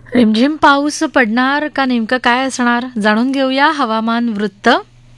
रिमझिम पाऊस पडणार का नेमकं काय असणार जाणून घेऊया हवामान वृत्त.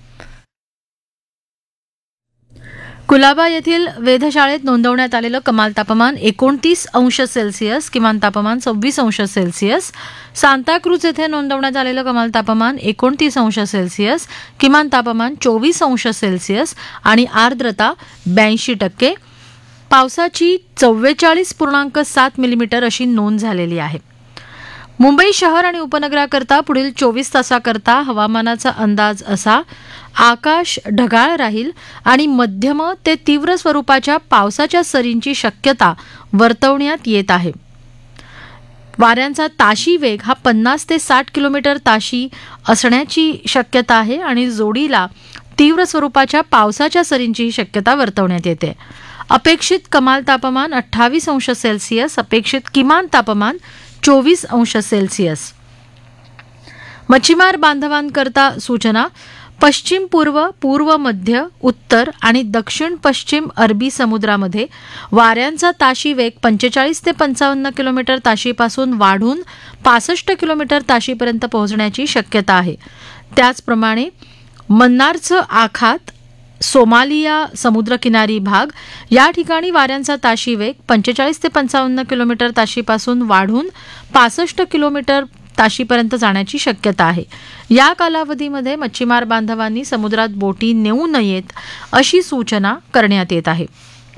कुलाबा येथील वेधशाळेत नोंदवण्यात आलेलं कमाल तापमान 29 अंश सेल्सिअस, किमान तापमान 26 अंश सेल्सिअस. सांताक्रूज येथे नोंदवण्यात आलेलं कमाल तापमान 29 अंश सेल्सिअस, किमान तापमान 24 अंश सेल्सिअस आणि आर्द्रता 82%. पावसाची 44.7 मिलीमीटर अशी नोंद झालेली आहे. मुंबई शहर आणि उपनगराकरता पुढील 24 तासाकरता हवामानाचा अंदाज असा: आकाश ढगाळ राहील आणि मध्यम ते तीव्र स्वरूपाच्या पावसाच्या सरींची शक्यता वर्तवण्यात येत आहे. वाऱ्यांचा ताशी वेग हा 50 ते 60 किलोमीटर ताशी असण्याची शक्यता आहे आणि जोडीला तीव्र स्वरूपाच्या पावसाच्या सरींची शक्यता वर्तवण्यात येते. अपेक्षित कमाल तापमान 28 अंश सेल्सिअस, अपेक्षित किमान तापमान 24 अंश सेल्सिअस. मच्छीमार बांधवांकरता सूचना: पश्चिम पूर्व, पूर्व मध्य, उत्तर आणि दक्षिण पश्चिम अरबी समुद्रामध्ये वाऱ्यांचा ताशी वेग 45 ते 55 किलोमीटर ताशीपासून वाढून 65 किलोमीटर ताशीपर्यंत पोहोचण्याची शक्यता आहे. त्याचप्रमाणे मन्नारचं आखात, सोमालिया समुद्रकिनारी भाग या ठिकाणी वाऱ्यांचा ताशी वेग 45 ते 55 किलोमीटर ताशीपासून वाढून 65 किलोमीटर ताशीपर्यंत जाण्याची शक्यता आहे. या कालावधीमध्ये मच्छीमार बांधवांनी समुद्रात बोटी नेऊ नयेत अशी सूचना करण्यात येत आहे.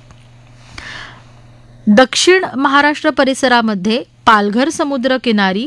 दक्षिण महाराष्ट्र परिसरामध्ये पालघर समुद्रकिनारी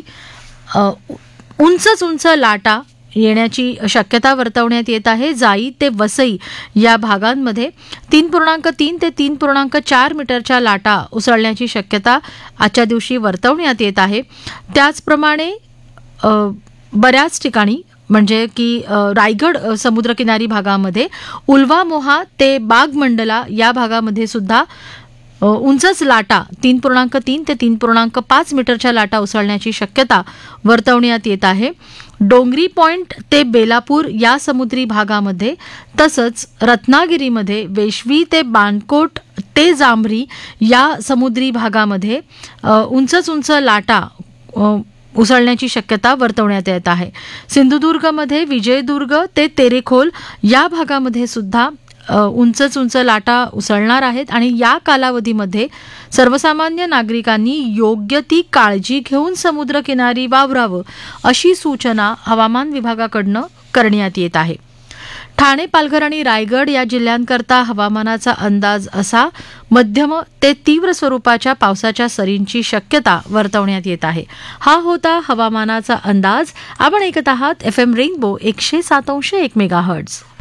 उंच लाटा येण्याची शक्यता वर्तवण्यात येत आहे. जाई ते वसई या भागांमध्ये 3.3 ते 3.4 मीटरच्या लाटा उसळण्याची शक्यता आजच्या दिवशी वर्तवण्यात येत आहे. त्याचप्रमाणे बऱ्याच ठिकाणी म्हणजे की रायगड समुद्रकिनारी भागामध्ये उल्वा मोहा ते बागमंडला या भागामध्ये सुद्धा उंचच लाटा 3.3 ते 3.5 मीटरच्या लाटा उसळण्याची शक्यता वर्तवण्यात येत आहे. डोंगरी पॉइंट ते बेलापूर या समुद्री भागामध्ये तसंच रत्नागिरीमध्ये वेशवी ते बाणकोट ते जांभरी या समुद्री भागामध्ये उंच लाटा उसळण्याची शक्यता वर्तवण्यात येत आहे. सिंधुदुर्गमध्ये विजयदुर्ग ते तेरेखोल या भागामध्ये सुद्धा उंच लाटा उसळणार आहेत आणि या कालावधीमध्ये सर्वसामान्य नागरिकांनी योग्य ती काळजी घेऊन समुद्रकिनारी वावरावं अशी सूचना हवामान विभागाकडून करण्यात येत आहे. ठाणे, पालघर आणि रायगड या जिल्ह्यांकरता हवामानाचा अंदाज असा: मध्यम ते तीव्र स्वरूपाच्या पावसाच्या सरींची शक्यता वर्तवण्यात येत आहे. हा होता हवामानाचा अंदाज. आपण ऐकत आहात FM रेनबो 107.1 मेगाहर्ट्झ.